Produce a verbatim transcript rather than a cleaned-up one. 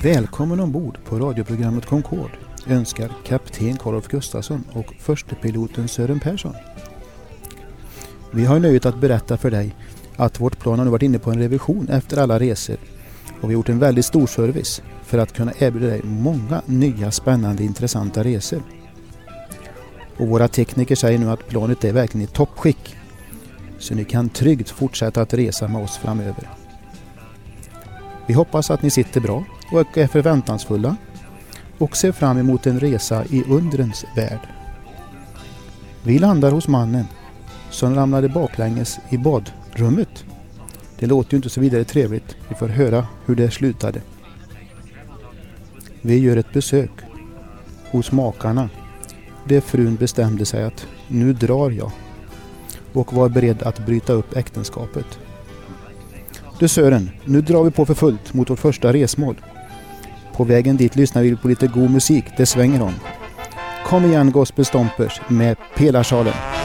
Välkommen ombord på radioprogrammet Concorde önskar kapten Karolf Gustafsson och förste piloten Sören Persson. Vi har nöjet att berätta för dig att vårt plan har nu varit inne på en revision efter alla resor och vi har gjort en väldigt stor service för att kunna erbjuda dig många nya spännande intressanta resor. Och våra tekniker säger nu att planet är verkligen i toppskick så ni kan tryggt fortsätta att resa med oss framöver. Vi hoppas att ni sitter bra och är förväntansfulla och ser fram emot en resa i undrens värld. Vi landar hos mannen som ramlade baklänges i badrummet. Det låter ju inte så vidare trevligt. Vi får höra hur det slutade. Vi gör ett besök hos makarna där frun bestämde sig att nu drar jag och var beredd att bryta upp äktenskapet. Du Sören, nu drar vi på för fullt mot vårt första resmål. På vägen dit lyssnar vi på lite god musik, det svänger om. Kom igen Gospel Stompers med Pelarsalen.